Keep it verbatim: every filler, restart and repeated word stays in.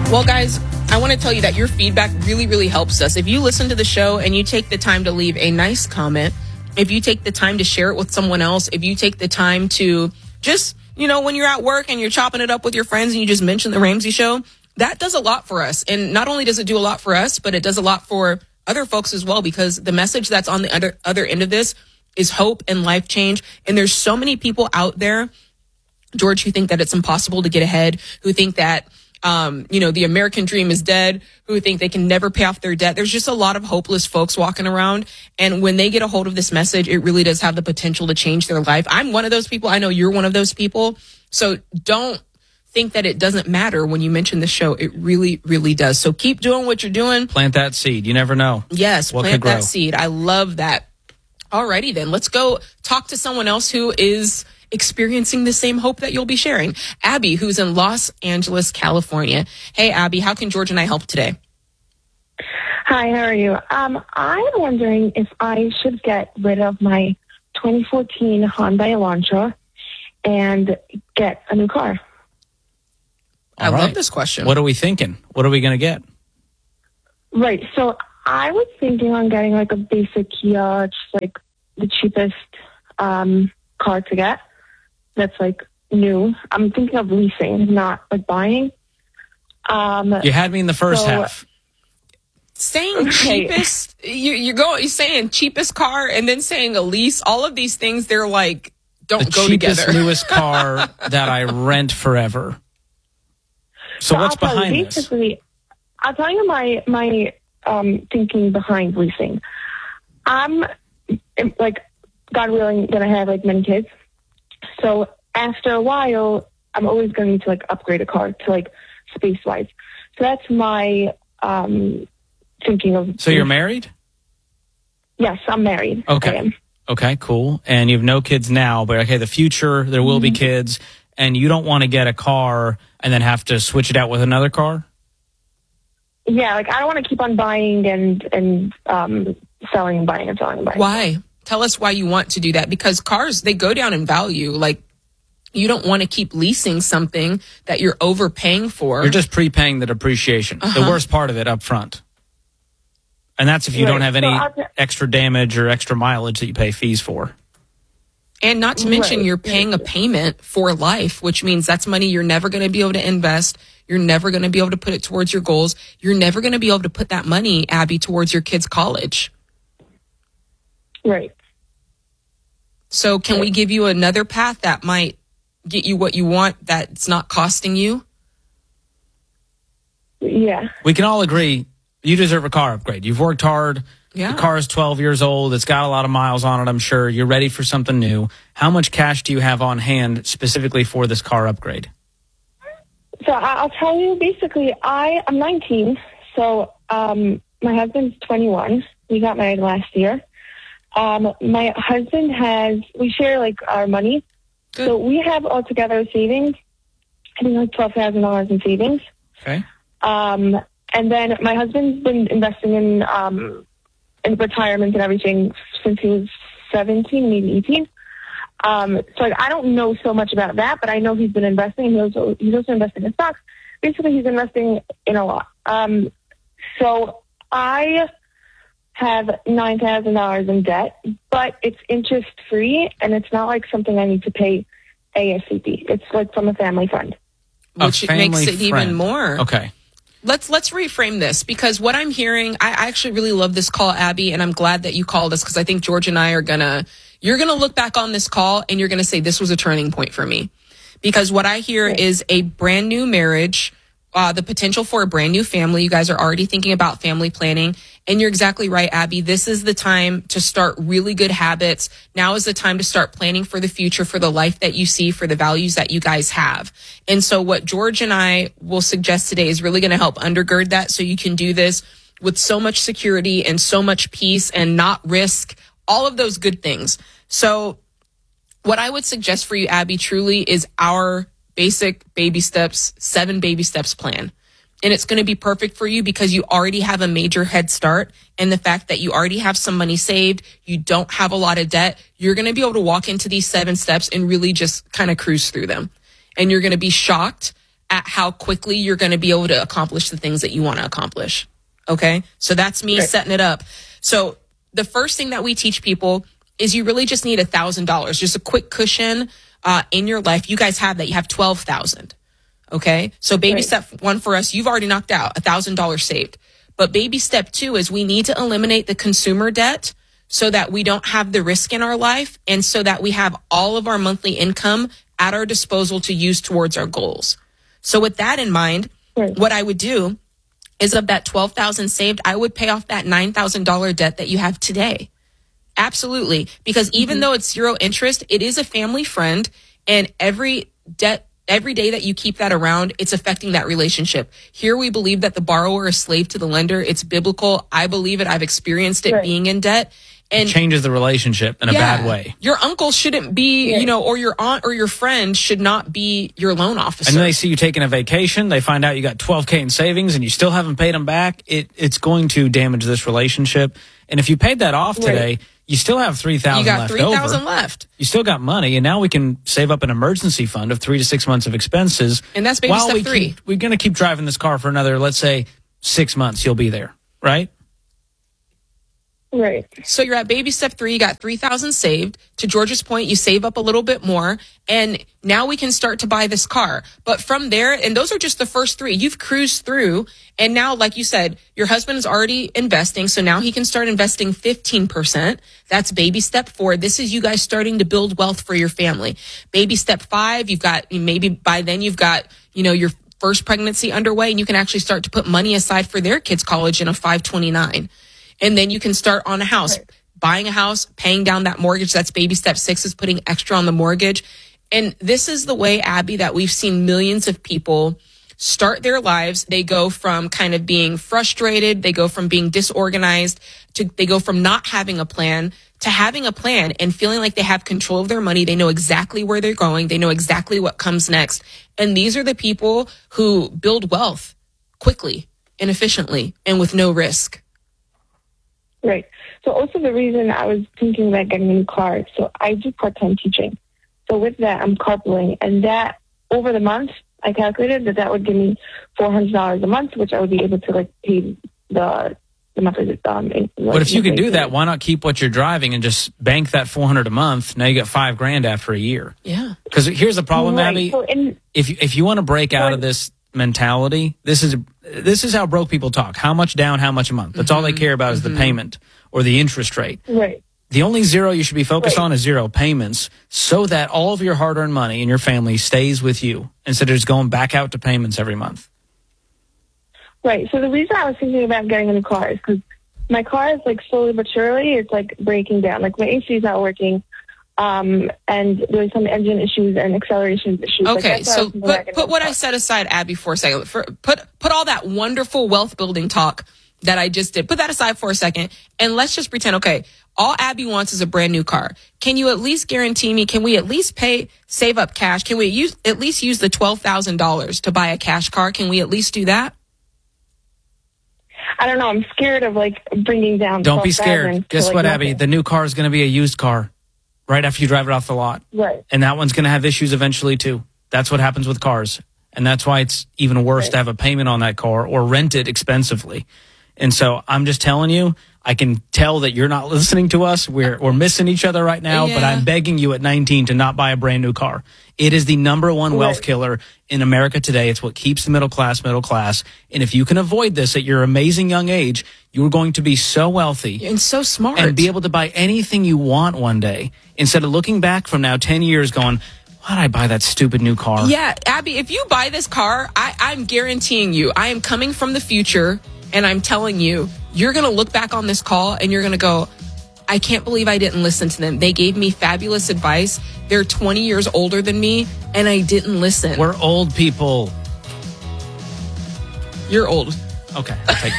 Well, guys, I want to tell you that your feedback really, really helps us. If you listen to the show and you take the time to leave a nice comment, if you take the time to share it with someone else, if you take the time to just, you know, when you're at work and you're chopping it up with your friends and you just mention the Ramsey Show, that does a lot for us. And not only does it do a lot for us, but it does a lot for other folks as well, because the message that's on the other, other end of this is hope and life change. And there's so many people out there, George, who think that it's impossible to get ahead, who think that Um, you know, the American dream is dead, who think they can never pay off their debt. There's just a lot of hopeless folks walking around. And when they get a hold of this message, it really does have the potential to change their life. I'm one of those people. I know you're one of those people. So don't think that it doesn't matter when you mention the show. It really, really does. So keep doing what you're doing. Plant that seed. You never know. Yes, what plant that seed. I love that. Alrighty then. Let's go talk to someone else who is experiencing the same hope that you'll be sharing. Abby, who's in Los Angeles, California. Hey, Abby, how can George and I help today? Hi, how are you? Um, I'm wondering if I should get rid of my twenty fourteen Hyundai Elantra and get a new car. I All right. love this question. What are we thinking? What are we going to get? Right, so I was thinking on getting like a basic Kia, just like the cheapest um, car to get. That's like new. I'm thinking of leasing, not like buying. Um, You had me in the first so, half. Saying Okay. cheapest, you, you go, you're saying cheapest car and then saying a lease. All of these things, they're like, don't The go cheapest, together. newest car that I rent forever. So, what's I'll tell behind you, this? basically, I'll tell you my my um, thinking behind leasing. I'm like, God willing, gonna have like many kids. So after a while, I'm always going to need to like upgrade a car to like space wise. So that's my um, thinking of. So you're married? Yes, I'm married. Okay. I am. Okay, cool. And you have no kids now, but okay, the future, there will be kids, and you don't want to get a car and then have to switch it out with another car? Yeah, like I don't want to keep on buying and and um, selling and buying and selling and buying. Why? Tell us why you want to do that, because cars, they go down in value. Like, you don't want to keep leasing something that you're overpaying for. You're just prepaying the depreciation, Uh-huh. the worst part of it up front. And that's if you Right. don't have So any I'll- extra damage or extra mileage that you pay fees for. And not to mention, Right. you're paying a payment for life, which means that's money you're never going to be able to invest. You're never going to be able to put it towards your goals. You're never going to be able to put that money, Abby, towards your kids' college. Right. So can we give you another path that might get you what you want that's not costing you? Yeah. We can all agree you deserve a car upgrade. You've worked hard. Yeah. The car is twelve years old. It's got a lot of miles on it, I'm sure. You're ready for something new. How much cash do you have on hand specifically for this car upgrade? So I- I'll tell you, basically, I, I'm nineteen, so um, my husband's twenty-one. We got married last year. Um, my husband has, we share, like, our money. Good. So we have altogether savings, I think like twelve thousand dollars in savings. Okay. Um, and then my husband's been investing in, um, in retirement and everything since he was seventeen, maybe eighteen. Um, so like, I don't know so much about that, but I know he's been investing. And he also, he's also investing in stocks. Basically, he's investing in a lot. Um, so I have nine thousand dollars in debt, but it's interest free, and it's not like something I need to pay ASAP. It's like from a family fund. A Which family makes it even friend. more. Okay. Let's let's reframe this, because what I'm hearing, I actually really love this call, Abby, and I'm glad that you called us, because I think George and I are gonna, you're gonna look back on this call and you're gonna say, this was a turning point for me. Because what I hear is a brand new marriage, uh, the potential for a brand new family. You guys are already thinking about family planning. And you're exactly right, Abby. This is the time to start really good habits. Now is the time to start planning for the future, for the life that you see, for the values that you guys have. And so what George and I will suggest today is really going to help undergird that, so you can do this with so much security and so much peace and not risk all of those good things. So what I would suggest for you, Abby, truly is our basic baby steps, seven baby steps plan. And it's going to be perfect for you because you already have a major head start. And the fact that you already have some money saved, you don't have a lot of debt, you're going to be able to walk into these seven steps and really just kind of cruise through them. And you're going to be shocked at how quickly you're going to be able to accomplish the things that you want to accomplish. Okay. So that's me Right. setting it up. So the first thing that we teach people is you really just need a thousand dollars, just a quick cushion uh, in your life. You guys have that. You have twelve thousand. Okay. So baby Right. step one for us, you've already knocked out a thousand dollars saved. But baby step two is we need to eliminate the consumer debt so that we don't have the risk in our life and so that we have all of our monthly income at our disposal to use towards our goals. So with that in mind, Right. what I would do is of that twelve thousand saved, I would pay off that nine thousand dollars debt that you have today. Absolutely. Because even Mm-hmm. though it's zero interest, it is a family friend, and every debt, every day that you keep that around, it's affecting that relationship. Here we believe that the borrower is slave to the lender. It's biblical. I believe it. I've experienced it Right. being in debt. And Changes the relationship in a yeah, bad way. Your uncle shouldn't be, Yeah. you know, or your aunt or your friend should not be your loan officer. And then they see you taking a vacation. They find out you got twelve K in savings and you still haven't paid them back. It, it's going to damage this relationship. And if you paid that off today, Right. you still have three thousand you got left three thousand over. left. You still got money, and now we can save up an emergency fund of three to six months of expenses. And that's baby while step we three. Keep, we're going to keep driving this car for another, let's say, six months. You'll be there, right? Right. So you're at baby step three, you got three thousand saved. To George's point, you save up a little bit more, and now we can start to buy this car. But from there, and those are just the first three, you've cruised through, and now, like you said, your husband is already investing, so now he can start investing fifteen percent. That's baby step four. This is you guys starting to build wealth for your family. Baby step five, you've got, maybe by then you've got, you know, your first pregnancy underway, and you can actually start to put money aside for their kids' college in a five twenty-nine. And then you can start on a house, Right. buying a house, paying down that mortgage. That's baby step six, is putting extra on the mortgage. And this is the way, Abby, that we've seen millions of people start their lives. They go from kind of being frustrated. They go from being disorganized to, they go from not having a plan to having a plan and feeling like they have control of their money. They know exactly where they're going. They know exactly what comes next. And these are the people who build wealth quickly and efficiently and with no risk. Right. So also the reason I was thinking about getting a new car, so I do part-time teaching. So with that, I'm carpooling. And that, over the month, I calculated that that would give me four hundred dollars a month, which I would be able to, like, pay the the monthly. Um, like, But if you can do monthly that, why not keep what you're driving and just bank that four hundred a month? Now you got five grand after a year. Yeah. Because here's the problem, Right. Abby. So in, If you, if you want to break out Right. of this mentality, this is this is how broke people talk. How much down, how much a month? That's all they care about is the payment or the interest rate. right. The only zero you should be focused Right. on is zero payments, so that all of your hard-earned money in your family stays with you instead of just going back out to payments every month. Right. So the reason I was thinking about getting a new car is because my car is, like, slowly but surely, it's, like, breaking down. Like, my A C is not working, um, and there's some engine issues and acceleration issues. Like, Okay, that's why I so was thinking about put, getting put a what car. I set aside, Abby, for a second. For, put put all that wonderful wealth building talk that I just did. Put that aside for a second, and let's just pretend. Okay, all Abby wants is a brand new car. Can you at least guarantee me? Can we at least pay, save up cash? Can we use at least use the twelve thousand dollars to buy a cash car? Can we at least do that? I don't know. I'm scared of, like, bringing down. Don't be twelve thousand scared. to, Guess like, what, nothing. Abby? The new car is going to be a used car right after you drive it off the lot. Right. And that one's going to have issues eventually, too. That's what happens with cars. And that's why it's even worse Right. to have a payment on that car or rent it expensively. And so I'm just telling you, I can tell that you're not listening to us. We're we're missing each other right now, but Yeah. I'm begging you at nineteen to not buy a brand new car. It is the number one wealth Right. killer in America today. It's what keeps the middle class middle class. And if you can avoid this at your amazing young age, you're going to be so wealthy And so smart. and be able to buy anything you want one day instead of looking back from now ten years going, why did I buy that stupid new car? Yeah, Abby, if you buy this car, I, I'm guaranteeing you, I am coming from the future, and I'm telling you, you're going to look back on this call and you're going to go, I can't believe I didn't listen to them. They gave me fabulous advice. They're twenty years older than me, and I didn't listen. We're old people. You're old. Okay, I'll take